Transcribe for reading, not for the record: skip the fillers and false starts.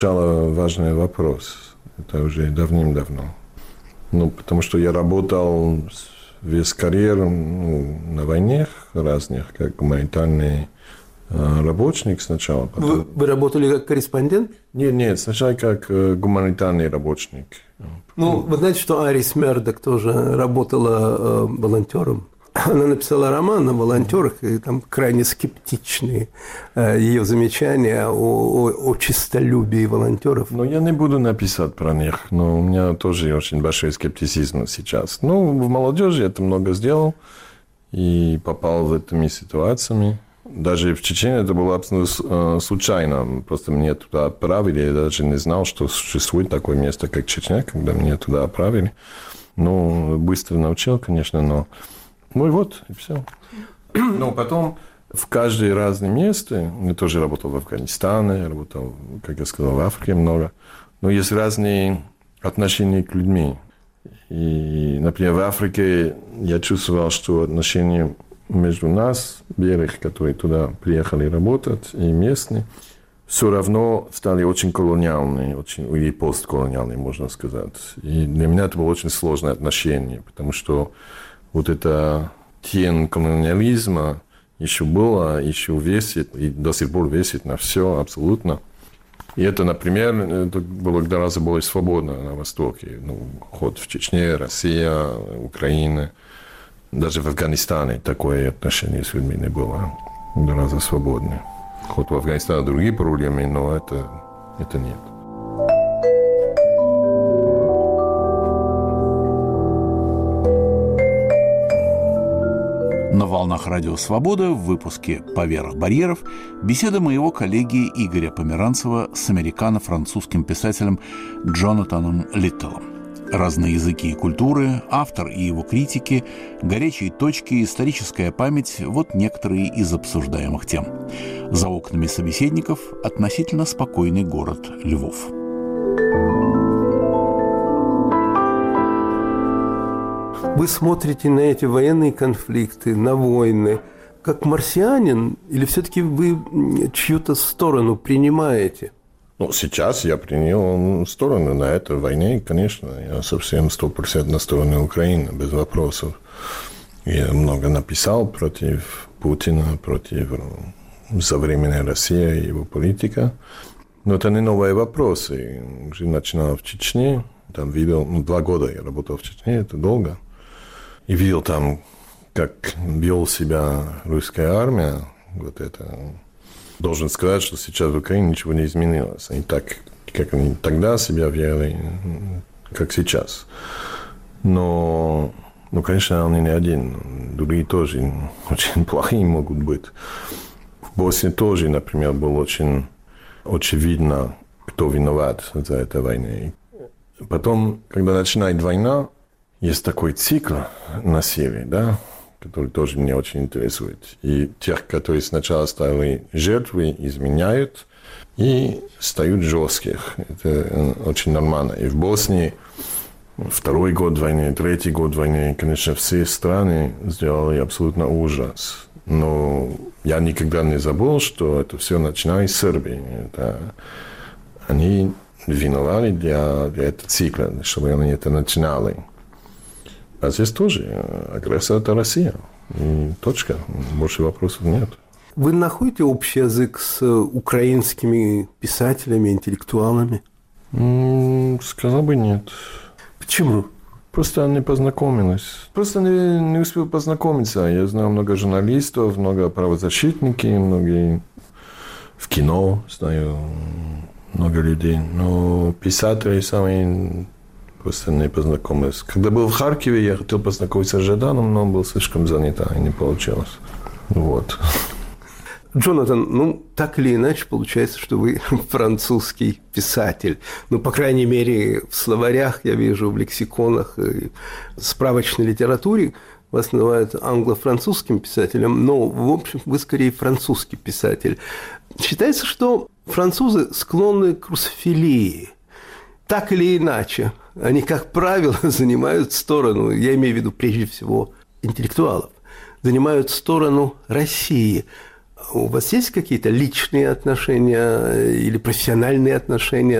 Сначала важный вопрос. Это уже давным-давно. Потому что я работал весь карьеру на войнах разных, как гуманитарный работник сначала. Потом... Вы работали как корреспондент? Нет, сначала как гуманитарный работник. Вы знаете, что Айрис Мердок тоже работала волонтером. Она написала роман о волонтерах, и там крайне скептичные ее замечания о честолюбии волонтеров. Я не буду написать про них, но у меня тоже очень большой скептицизм сейчас. В молодежи это много сделал и попал в этими ситуациями. Даже в Чечне это было абсолютно случайно. Просто меня туда отправили. Я даже не знал, что существует такое место, как Чечня, когда меня туда отправили. Быстро научил, конечно, но... и все. Потом в каждое разное место, я тоже работал в Афганистане, работал, как я сказал, в Африке много, но есть разные отношения к людьми. И, например, в Африке я чувствовал, что отношения между нас, белых, которые туда приехали работать, и местные, все равно стали очень колониальные, или постколониальные, можно сказать. И для меня это было очень сложное отношение, потому что это тень колониализма еще была, еще весит, и до сих пор весит на все абсолютно. И это, например, это было гораздо более свободно на Востоке. Ход в Чечне, Россия, Украина. Даже в Афганистане такое отношение с людьми не было. Гораздо свободнее. Ход в Афганистане другие проблемы, но это нет. На волнах Радио Свобода в выпуске «Поверх барьеров» беседа моего коллеги Игоря Померанцева с американо-французским писателем Джонатаном Литтелом. Разные языки и культуры, автор и его критики, горячие точки, историческая память – вот некоторые из обсуждаемых тем. За окнами собеседников относительно спокойный город Львов. Вы смотрите на эти военные конфликты, на войны, как марсианин, или все-таки вы чью-то сторону принимаете? Сейчас я принял сторону на этой войне, конечно. Я совсем 100% на стороне Украины, без вопросов. Я много написал против Путина, против современной России и его политика. Но это не новые вопросы. Уже начинал в Чечне, там видел, 2 года я работал в Чечне, это долго. И видел там, как вел себя русская армия, это... Должен сказать, что сейчас в Украине ничего не изменилось. Они так, как они тогда себя вели, как сейчас. Но конечно, они не один. Другие тоже очень плохие могут быть. В Боснии тоже, например, было очень очевидно, кто виноват за эту войну. Потом, когда начинает война, есть такой цикл насилия, да, который тоже меня очень интересует. И тех, которые сначала стали жертвой, изменяют и стают жестких. Это очень нормально. И в Боснии 2-й год войны, 3-й год войны, конечно, все страны сделали абсолютно ужас. Но я никогда не забыл, что это все начиналось с Сербии. Они виноваты для этого цикла, чтобы они это начинали. А здесь тоже агрессия – это Россия. И точка. Больше вопросов нет. Вы находите общий язык с украинскими писателями, интеллектуалами? Сказал бы нет. Почему? Просто не познакомились. Просто не успел познакомиться. Я знаю много журналистов, много правозащитников, многие в кино знаю много людей. Но писатели сами... Просто не познакомился. Когда был в Харькове, я хотел познакомиться с Жаданом, но он был слишком занят, и не получилось. Джонатан, так или иначе, получается, что вы французский писатель. По крайней мере, в словарях, я вижу, в лексиконах и справочной литературе вас называют англо-французским писателем, но, в общем, вы скорее французский писатель. Считается, что французы склонны к русофилии. Так или иначе, они, как правило, занимают сторону, я имею в виду прежде всего интеллектуалов, занимают сторону России. У вас есть какие-то личные отношения или профессиональные отношения